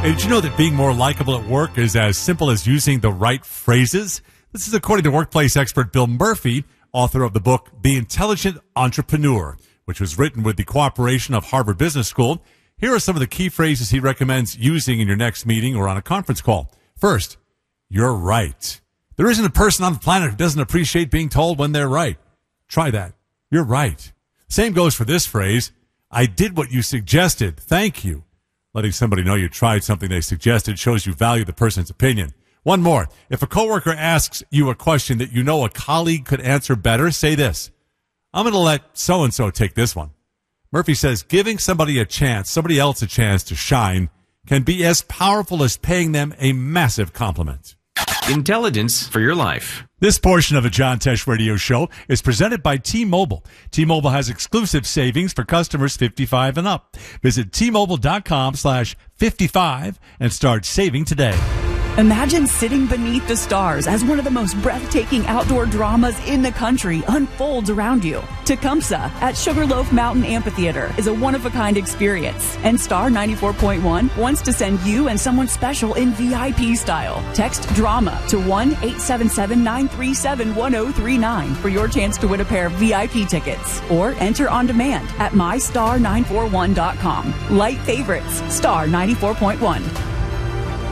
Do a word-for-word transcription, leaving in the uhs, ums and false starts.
Hey, did you know that being more likable at work is as simple as using the right phrases? This is according to workplace expert Bill Murphy, author of the book The Intelligent Entrepreneur, which was written with the cooperation of Harvard Business School. Here are some of the key phrases he recommends using in your next meeting or on a conference call. First, you're right. There isn't a person on the planet who doesn't appreciate being told when they're right. Try that. You're right. Same goes for this phrase. I did what you suggested. Thank you. Letting somebody know you tried something they suggested shows you value the person's opinion. One more. If a coworker asks you a question that you know a colleague could answer better, say this. I'm going to let so-and-so take this one. Murphy says giving somebody a chance, somebody else a chance to shine, can be as powerful as paying them a massive compliment. Intelligence for your life. This portion of a John Tesh Radio Show is presented by T-Mobile. T-Mobile has exclusive savings for customers fifty-five and up. Visit T-Mobile.com slash 55 and start saving today. Imagine sitting beneath the stars as one of the most breathtaking outdoor dramas in the country unfolds around you. Tecumseh at Sugarloaf Mountain Amphitheater is a one-of-a-kind experience, and Star ninety-four point one wants to send you and someone special in V I P style. Text DRAMA to one eight seven seven, nine three seven, one zero three nine for your chance to win a pair of V I P tickets, or enter on demand at my star nine four one dot com. Light favorites, Star ninety-four point one.